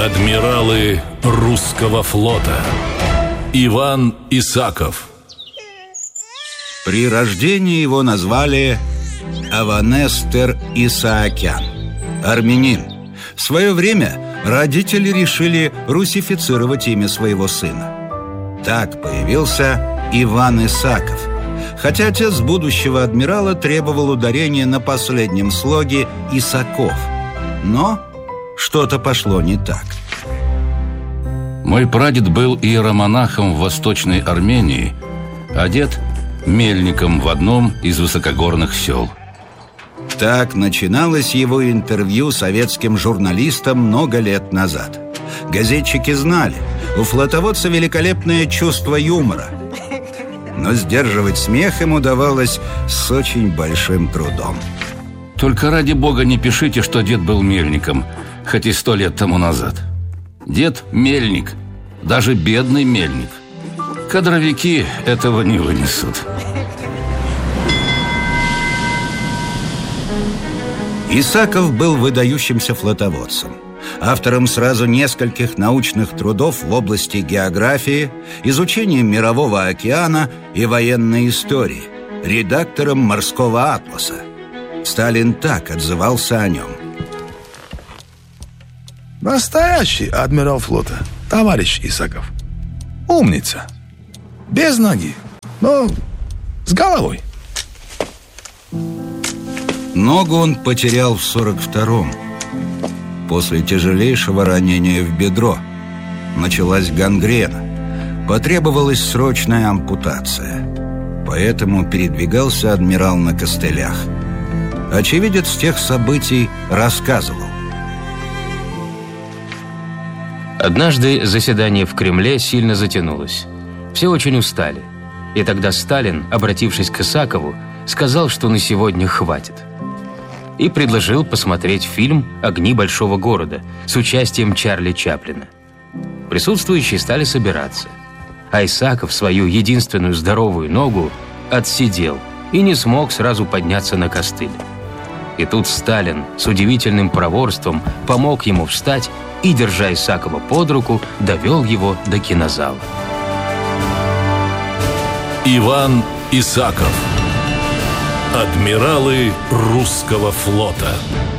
Адмиралы русского флота. Иван Исаков. При рождении его назвали Аванестер Исаакян, армянин. В свое время родители решили русифицировать имя своего сына. Так появился Иван Исаков, хотя отец будущего адмирала требовал ударения на последнем слоге Исаков. Но что-то пошло не так. Мой прадед был иеромонахом в Восточной Армении, а дед – мельником в одном из высокогорных сел. Так начиналось его интервью советским журналистам много лет назад. Газетчики знали, у флотоводца великолепное чувство юмора. Но сдерживать смех ему удавалось с очень большим трудом. Только ради бога не пишите, что дед был мельником, хоть и 100 лет тому назад. Дед – мельник, даже бедный мельник. Кадровики этого не вынесут. Исаков был выдающимся флотоводцем, автором сразу нескольких научных трудов в области географии, изучения Мирового океана и военной истории, редактором Морского атласа. Сталин так отзывался о нем. Настоящий адмирал флота, товарищ Исаков. Умница. Без ноги, но с головой. Ногу он потерял в 42-м. После тяжелейшего ранения в бедро. Началась гангрена. Потребовалась срочная ампутация. Поэтому передвигался адмирал на костылях. Очевидец тех событий рассказывал. Однажды заседание в Кремле сильно затянулось. Все очень устали. И тогда Сталин, обратившись к Исакову, сказал, что на сегодня хватит. И предложил посмотреть фильм «Огни большого города» с участием Чарли Чаплина. Присутствующие стали собираться. А Исаков свою единственную здоровую ногу отсидел и не смог сразу подняться на костыль. И тут Сталин с удивительным проворством помог ему встать и, держа Исакова под руку, довел его до кинозала. Иван Исаков. Адмиралы русского флота.